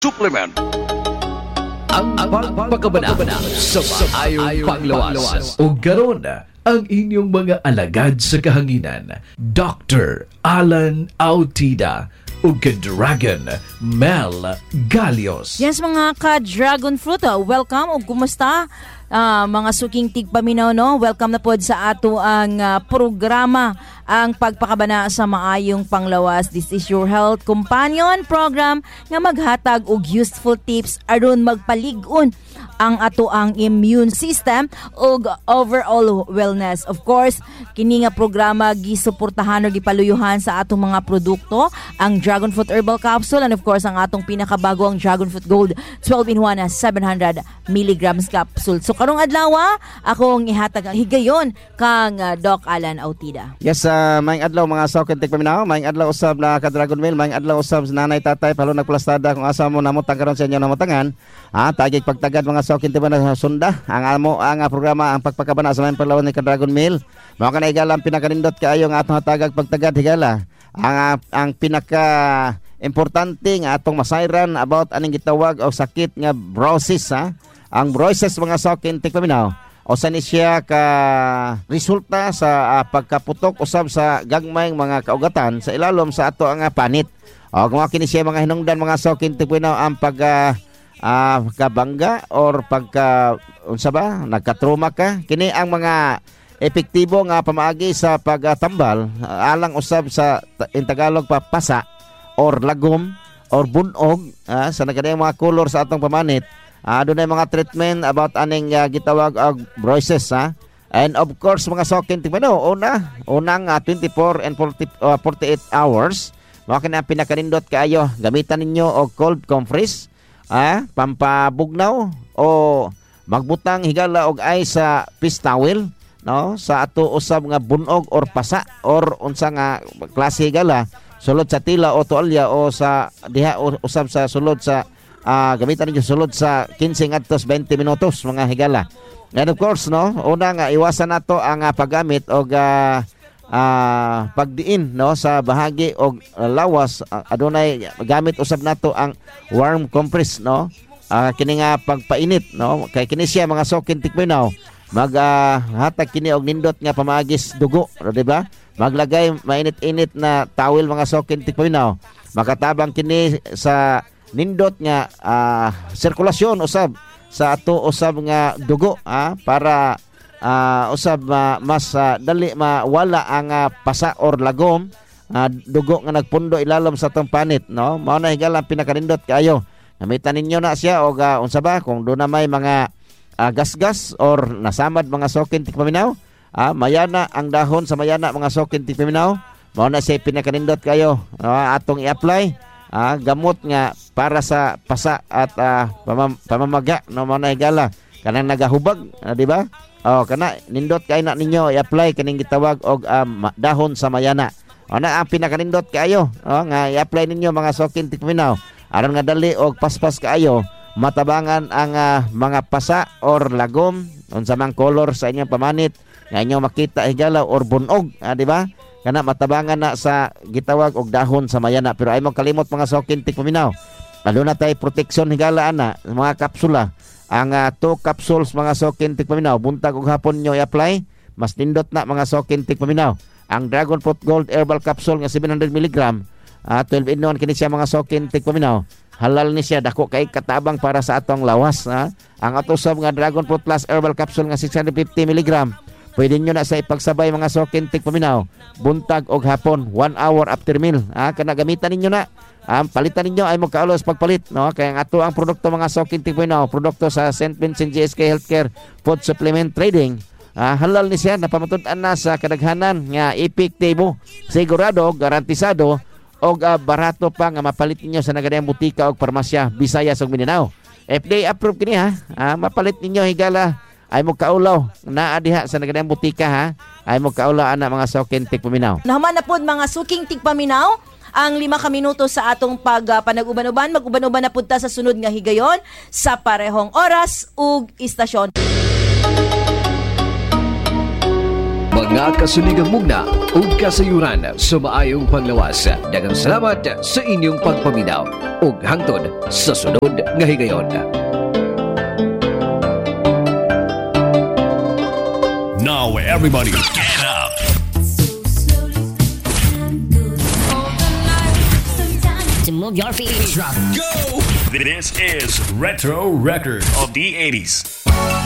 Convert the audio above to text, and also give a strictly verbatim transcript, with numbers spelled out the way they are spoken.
Supplement. Ang pagpakabana sa maayong panglawas. O garon ang inyong mga alagad sa kahanginan. Doctor Alan Autida o ka-Dragon Mel Galios. Yes, mga ka-Dragon Fruit, welcome o kumusta? Uh, mga suking tigpaminaw, no? Welcome na po sa ato ang uh, programa, ang pagpakabana sa maayong panglawas. This is your health companion program nga maghatag og useful tips aron magpalig-on ang ato ang immune system ug overall wellness. Of course, kini nga programa gisuportahan ug gipaluyuhan sa atong mga produkto, ang Dragon Fruit Herbal Capsule, and of course ang atong pinakabago ang Dragon Fruit Gold twelve in one na seven hundred milligrams capsule. So karong adlaw akong ihatag ang higayon kang uh, Doc Alan Autida. Yes, uh, maayong adlaw mga saukin tigpaminaw, maayong adlaw usab na ka Dragon Mail, maayong adlaw usab sa nanay tatay palo nagplastada kung asa mo namutang karon sa inyo namutangan. Ah, tagig pagtagad mga saukin tigpaminaw sunda ang amo ang uh, programa ang pagpakabana sa maayong panglawas ni ka Dragon Mail. Mao ka na igala ang pinakanindot kaayo nga atong hatagag pagtagad higala. Ang uh, ang pinaka importante nga atong masayran about aning gitawag og sakit nga brosis ha. Ang brosis mga saukin tigpaminaw o sa ni siya ka resulta sa uh, pagkaputok usab sa gagmayng mga kaugatan sa ilalom sa ato ang uh, panit. O kung kini siya mga hinungdan mga saukin tigpaminaw ang pag uh, uh, kabangga or pagka unsa ba nagkatruma ka, kini ang mga epektibo nga pamaagi sa pagtambal uh, alang usab sa in Tagalog pa pasa or lagom or bunog uh, sa nagkadayang mga color sa atong pamanit. Uh, doon ay mga treatment about aning uh, gitawag og broises ha. And of course mga saukin tigpaminaw, una unang uh, twenty-four and forty, uh, forty-eight hours mao kini ang pinakanindot kaayo gamitan ninyo og cold compress ah, pampabugnaw o magbutang higala og ice sa fish towel no sa ato usab nga bunog or pasa or unsa nga klase higala sulod sa tila o tuwalya o sa diha o, usab sa sulod sa uh, gamitan ninyo sulod sa fifteen ngadto twenty minutos mga higala. And of course no una nga iwasan nato ang uh, paggamit og uh, uh, pagdiin no sa bahagi og uh, lawas uh, adunay gamit usab nato ang warm compress no uh, kini nga pagpainit no kay kini siya mga saukin tigpaminaw mag uh, hatag kini og nindot nga pamaagis dugo di ba maglagay mainit-init na towel mga saukin tigpaminaw makatabang kini sa nindot nga uh, sirkulasyon usab sa ato usab nga dugo ah, para uh, usab uh, mas uh, dali mawala ang uh, pasa or lagom uh, dugo nga nagpundo ilalom sa atong panit no mao na higala pinakanindot kaayo gamitan ninyo na siya og uh, unsa ba kung do na may mga uh, gasgas or nasamad mga saukin tigpaminaw ah, mayana ang dahon sa mayana mga saukin tigpaminaw mao na siya pinakanindot kayo uh, atong i-apply ah, gamot nga para sa pasa at uh, pamam- pamamaga no mao na higala kanang nagahubag uh, di ba oh kana nindot kay na ninyo i-apply kaning gitawag og um, dahon sa mayana ana ang pinakanindot kaayo oh, nga i-apply ninyo mga saukin tigpaminaw aron nga dali og paspas kaayo matabangan ang uh, mga pasa or lagom unsa mang color sa inyong pamanit nga inyo makita higala or bunog ah, di ba kana matabangan na sa gitawag og dahon sa mayana. Pero ay mo kalimot mga saukin tigpaminaw lalo na tay protection higala ana mga kapsula ang uh, two capsules mga saukin tigpaminaw buntag og hapon nyo i-apply mas nindot na mga saukin tigpaminaw ang Dragon Fruit Gold Herbal Capsule nga seven hundred milligrams uh, twelve in one kini siya mga saukin tigpaminaw halal ni siya dako kay katabang para sa atong lawas ha? Ang ato sab nga Dragon Fruit Plus Herbal Capsule nga six hundred fifty milligrams pwede nyo na sa ipagsabay mga saukin tigpaminaw buntag og hapon one hour after meal ha? Kana gamitan ninyo na um, palitan ninyo ay mo kaulos pagpalit no kay ang ato ang produkto mga saukin tigpaminaw produkto sa Saint Vincent G S K Healthcare Food Supplement Trading ah, halal ni siya napamatud-an na sa kadaghanan nga epektibo sigurado garantisado og uh, barato pa nga mapalit ninyo sa nagadayang butika og parmasya Visayas ug Mindanao. F D A approved kini ha ah, mapalit ninyo higala ay mo kaulaw naa diha sa nagadayang butika ha ay mo kaulaw ana mga saukin tigpaminaw. Nahuman na pod mga suking tigpaminaw ang lima ka minuto sa atong pag uh, panag-uban-uban mag-uban-uban na pud ta sa sunod nga higayon sa parehong oras ug istasyon. mga kasuligang mugna ug kasayuran sa maayong panglawas. Daghang salamat sa inyong pagpaminaw ug hangtod sa sunod nga higayon. Now everybody get up. To move your feet. Drop. Go. This is Retro Record of the eighties.